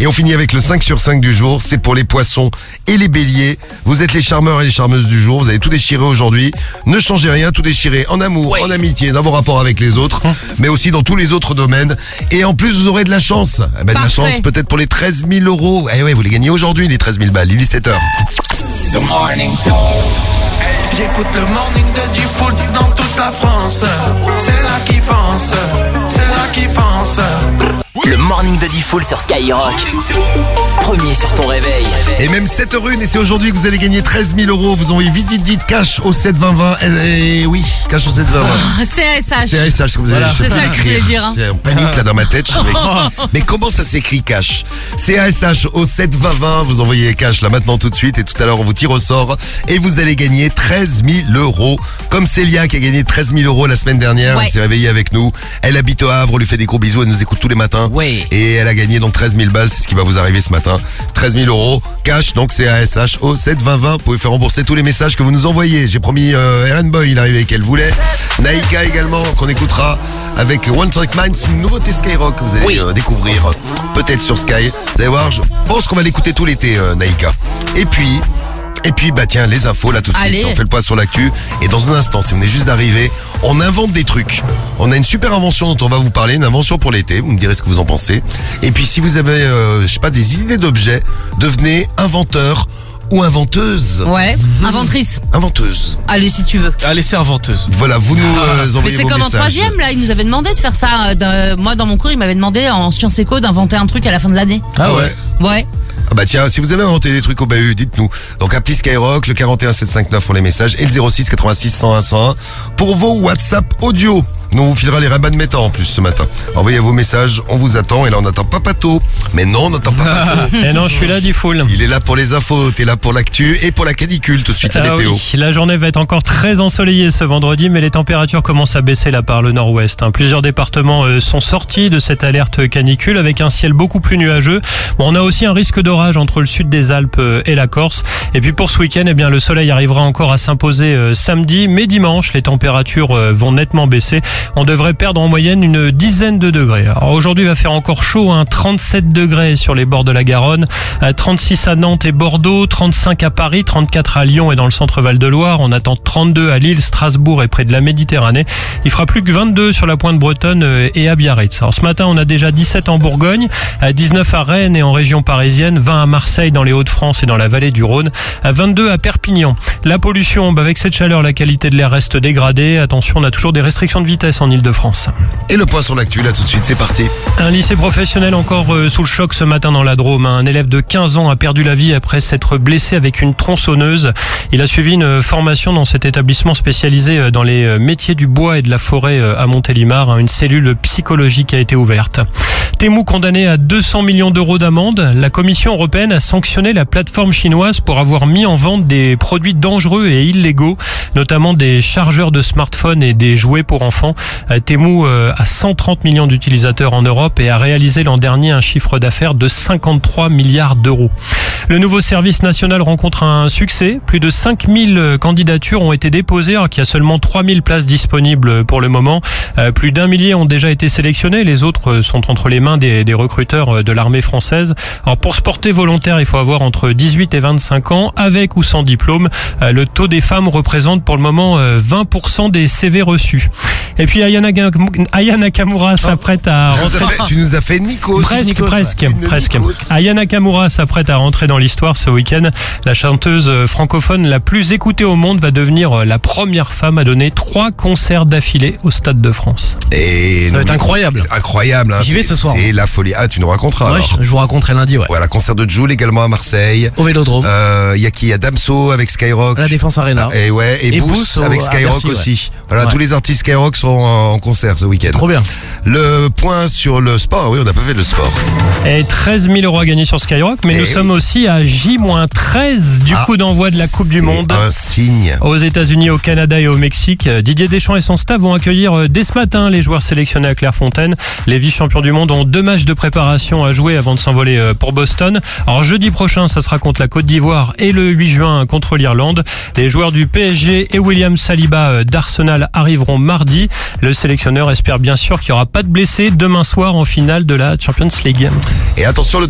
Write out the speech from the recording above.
Et on finit avec le 5 sur 5 du jour. C'est pour les poissons et les béliers. Vous êtes les charmeurs et les charmeuses du jour. Vous avez tout déchiré aujourd'hui. Ne changez rien, tout déchiré en amour, en amitié, dans vos rapports avec les autres, mais aussi dans tous les autres domaines. Et en plus, vous aurez de la chance. De la chance peut-être pour les 13 000 €. Eh ouais, vous les gagnez aujourd'hui, les 13 000 balles. Il est 7h. The Morning Show. J'écoute le morning de Diffoul dans toute la France. C'est là qui fonce, c'est là qui fonce. Le morning de Diffoul sur Skyrock. Premier sur ton réveil. Et même 7h01, et c'est aujourd'hui que vous allez gagner 13 000 €. Vous envoyez vite cash au 7 20 20. Et oui, cash au 7 20 20. CASH. CASH, comme vous avez. C'est ça que je voulais dire. C'est en panique là dans ma tête. Mais comment ça s'écrit cash? CASH au 7 20 20. Vous envoyez cash là maintenant tout de suite. Et tout à l'heure on vous tire au sort. Et vous allez gagner 13 000 €. Comme Célia qui a gagné 13 000 € la semaine dernière. Elle s'est réveillée avec nous. Elle habite au Havre. On lui fait des gros bisous. Elle nous écoute tous les matins. Oui. Et elle a gagné donc 13 000 balles. C'est ce qui va vous arriver ce matin. 13 000 € cash, donc c'est CASH au 7 20 20. Vous pouvez faire rembourser tous les messages que vous nous envoyez. J'ai promis Aaron Boy, il arrivait qu'elle voulait. Naïka également, qu'on écoutera avec One Track Mind, une nouveauté Skyrock que vous allez découvrir peut-être sur Sky. Vous allez voir, je pense qu'on va l'écouter tout l'été, Naïka. Et puis, tiens, les infos là tout de suite. On fait le point sur l'actu. Et dans un instant, si vous venez juste d'arriver, on invente des trucs. On a une super invention dont on va vous parler, une invention pour l'été. Vous me direz ce que vous en pensez. Et puis si vous avez, des idées d'objets, devenez inventeur ou inventeuse. Ouais, inventrice. Inventeuse. Allez, si tu veux. Allez, c'est inventeuse. Voilà, vous nous envoyez vos messages. Mais c'est comme en troisième, là, il nous avait demandé de faire ça. Moi, dans mon cours, il m'avait demandé en Sciences Éco d'inventer un truc à la fin de l'année. Ah ouais? Ouais. Ah bah tiens, si vous avez inventé des trucs au bahut, dites-nous. Donc appelez Skyrock, le 41 759 pour les messages et le 06 86 101 101 pour vos WhatsApp audio. Nous on vous filera les rabats de méta en plus ce matin. Envoyez vos messages, on vous attend. Et là on n'attend pas Pato. Mais non, on n'attend pas Pato. Et non, je suis là, Diffoul. Il est là pour les infos, t'es là pour l'actu et pour la canicule tout de suite, la météo. Oui. La journée va être encore très ensoleillée ce vendredi, mais les températures commencent à baisser là par le nord-ouest. Plusieurs départements sont sortis de cette alerte canicule avec un ciel beaucoup plus nuageux. Bon, on a aussi un risque d'orage entre le sud des Alpes et la Corse. Et puis pour ce week-end, le soleil arrivera encore à s'imposer samedi, mais dimanche, les températures vont nettement baisser. On devrait perdre en moyenne une dizaine de degrés. Alors aujourd'hui, il va faire encore chaud, 37 degrés sur les bords de la Garonne, 36 à Nantes et Bordeaux, 35 à Paris, 34 à Lyon et dans le centre Val-de-Loire. On attend 32 à Lille, Strasbourg et près de la Méditerranée. Il fera plus que 22 sur la pointe bretonne et à Biarritz. Alors ce matin, on a déjà 17 en Bourgogne, 19 à Rennes et en région parisienne, 20 à Marseille dans les Hauts-de-France et dans la vallée du Rhône, 22 à Perpignan. La pollution, avec cette chaleur, la qualité de l'air reste dégradée. Attention, on a toujours des restrictions de vitesse en Ile-de-France. Et le point sur l'actu là tout de suite, c'est parti. Un lycée professionnel encore sous le choc ce matin dans la Drôme. Un élève de 15 ans a perdu la vie après s'être blessé avec une tronçonneuse. Il a suivi une formation dans cet établissement spécialisé dans les métiers du bois et de la forêt à Montélimar. Une cellule psychologique a été ouverte. Temu condamné à 200 millions d'euros d'amende. La Commission européenne a sanctionné la plateforme chinoise pour avoir mis en vente des produits dangereux et illégaux, notamment des chargeurs de smartphones et des jouets pour enfants. Temu a 130 millions d'utilisateurs en Europe et a réalisé l'an dernier un chiffre d'affaires de 53 milliards d'euros. Le nouveau service national rencontre un succès. Plus de 5000 candidatures ont été déposées, alors qu'il y a seulement 3000 places disponibles pour le moment. Plus d'1 millier ont déjà été sélectionnés. Les autres sont entre les mains des recruteurs de l'armée française. Alors pour se porter volontaire, il faut avoir entre 18 et 25 ans, avec ou sans diplôme. Le taux des femmes représente pour le moment 20% des CV reçus. Et puis Aya Nakamura s'apprête à rentrer... Tu nous as fait Nikos. Presque. Aya Nakamura s'apprête à rentrer dans l'histoire ce week-end. La chanteuse francophone la plus écoutée au monde va devenir la première femme à donner 3 concerts d'affilée au Stade de France. Et ça va être incroyable. Incroyable. J'y vais ce soir. C'est la folie. Ah, tu nous raconteras. Ouais, je vous raconterai lundi. Ouais. Voilà, concert de Jul également à Marseille. Au Vélodrome. Il y a qui? Il y a Damso avec Skyrock. La Défense Arena. Et Booth avec Skyrock aussi. Voilà, tous les artistes Skyrock sont en concert ce week-end. Trop bien. Le point sur le sport. Oui, on n'a pas fait le sport. Et 13 000 euros à gagner sur Skyrock, mais nous sommes aussi à J-13 du coup d'envoi de la Coupe du Monde. Un signe. Aux États-Unis, au Canada et au Mexique. Didier Deschamps et son staff vont accueillir dès ce matin les joueurs sélectionnés à Clairefontaine. Les vice-champions du monde ont 2 matchs de préparation à jouer avant de s'envoler pour Boston. Alors jeudi prochain, ça sera contre la Côte d'Ivoire et le 8 juin contre l'Irlande. Les joueurs du PSG et William Saliba d'Arsenal arriveront mardi. Le sélectionneur espère bien sûr qu'il n'y aura pas de blessés demain soir en finale de la Champions League. Et attention, le